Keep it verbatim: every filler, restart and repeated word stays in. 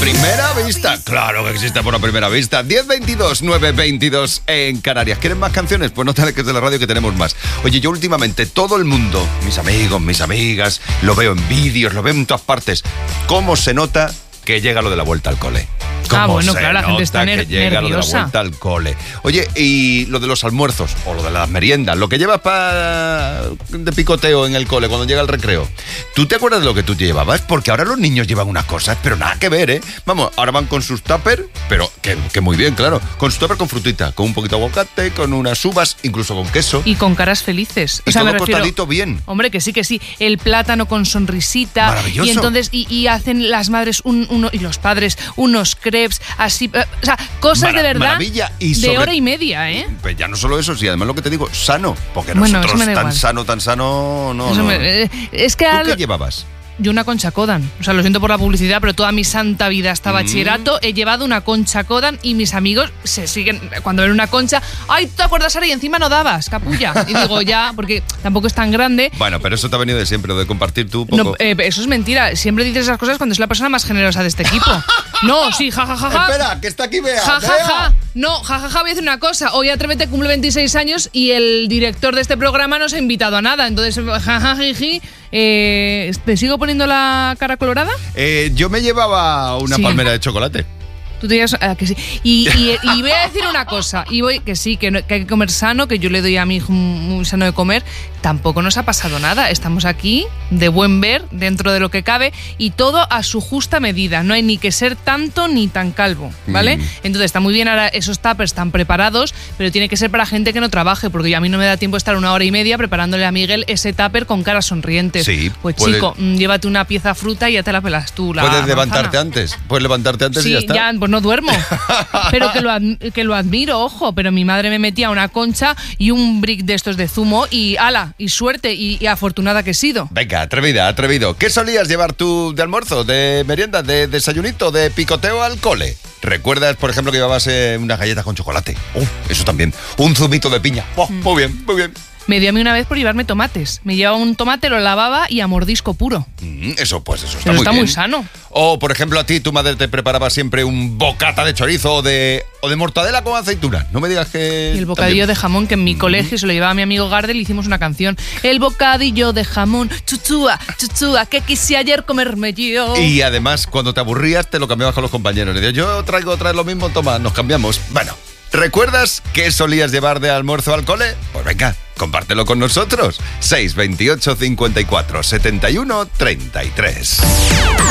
primera vista. Claro que existe por la primera vista. diez veintidós, nueve veintidós en Canarias. ¿Quieren más canciones? Pues no te alejes de la radio que tenemos más. Oye, yo últimamente todo el mundo, mis amigos, mis amigas, lo veo en vídeos, lo veo en todas partes. ¿Cómo se nota que llega lo de la vuelta al cole? Ah, bueno, claro, la gente está ner- que llega nerviosa. Lo de la vuelta al cole. Oye, y lo de los almuerzos o lo de las meriendas, lo que llevas para de picoteo en el cole cuando llega el recreo. ¿Tú te acuerdas de lo que tú llevabas? Porque ahora los niños llevan unas cosas, pero nada que ver, ¿eh? Vamos, ahora van con sus tupper, pero que, que muy bien, claro. Con su tupper con frutita, con un poquito de aguacate, con unas uvas, incluso con queso. Y con caras felices. Y o sea, todo me refiero, cortadito bien. Hombre, que sí, que sí. El plátano con sonrisita. Maravilloso. Y entonces, y, y hacen las madres un, uno, y los padres unos crepes, así. O sea, cosas Mara- de verdad. maravilla. Y de sobre- hora y media, ¿eh? Pues ya no solo eso, sino además lo que te digo, sano. Porque Bueno, nosotros eso me da tan igual. sano, tan sano, no, Eso no. me- eh, es que ¿Tú al- qué llevabas? yo una concha Kodan. O sea, lo siento por la publicidad, pero toda mi santa vida hasta Mm. bachillerato he llevado una concha Kodan y mis amigos se siguen, cuando ven una concha, ¡ay, te acuerdas, Sara! Y encima no dabas, capulla. Y digo, ya, porque tampoco es tan grande. Bueno, pero eso te ha venido de siempre, lo de compartir tú un poco. No, eh, eso es mentira. Siempre dices esas cosas cuando es la persona más generosa de este equipo. No, sí, ja, ja, ja, ja. Espera, que está aquí, vea. Ja, ja, vea. ja. No, ja, ja, ja, voy a decir una cosa. Hoy Atrévete cumple veintiséis años y el director de este programa no se ha invitado a nada. Entonces, ja, ja, jiji. Eh, ¿Te sigo poniendo la cara colorada? Eh, yo me llevaba una Sí. palmera de chocolate. Tú te digas, ah, que sí. Y, y- y voy a decir una cosa. Y voy que sí, que, no- que hay que comer sano, que yo le doy a mi hijo muy sano de comer. Tampoco nos ha pasado nada. Estamos aquí de buen ver, dentro de lo que cabe, y todo a su justa medida. No hay ni que ser tanto ni tan calvo, ¿vale? Mm. Entonces está muy bien ahora esos tuppers tan preparados, pero tiene que ser para gente que no trabaje, porque a mí no me da tiempo estar una hora y media preparándole a Miguel ese tupper con caras sonrientes. Sí, Pues puede- chico, mm, llévate una pieza fruta y ya te la pelas tú. La Puedes manzana. levantarte antes. Puedes levantarte antes Sí, y ya está. ya, pues no duermo. Pero que lo, ad- que lo admiro, ojo. Pero mi madre me metía una concha y un brick de estos de zumo y ala, y suerte, y, y afortunada que he sido. Venga, atrevida, atrevido. ¿Qué solías llevar tú de almuerzo, de merienda, de desayunito, de picoteo al cole? ¿Recuerdas, por ejemplo, que llevabas eh, unas galletas con chocolate? Uh, eso también. Un zumito de piña. Oh, Mm. muy bien, muy bien. Me dio a mí una vez por llevarme tomates. Me llevaba un tomate, lo lavaba y a mordisco puro. Mm, eso, pues, eso está Pero muy está bien. muy sano. O, por ejemplo, a ti tu madre te preparaba siempre un bocata de chorizo o de, o de mortadela con aceituna. No me digas que... Y el bocadillo de jamón, que en mi colegio se lo llevaba mi amigo Gardel y hicimos una canción. El bocadillo de jamón, chuchúa, chuchúa, que quise ayer comerme yo. Y además, cuando te aburrías, te lo cambiabas con los compañeros. Le decías, yo traigo otra vez lo mismo, toma, nos cambiamos. Bueno, ¿recuerdas qué solías llevar de almuerzo al cole? Pues venga, compártelo con nosotros. seis veintiocho cincuenta y cuatro setenta y uno treinta y tres.